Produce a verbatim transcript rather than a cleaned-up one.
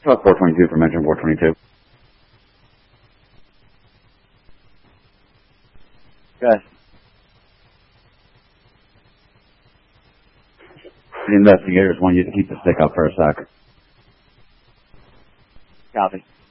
Talk four twenty-two for mention four twenty-two. Okay. The investigators want you to keep the stick up for a sec. Copy.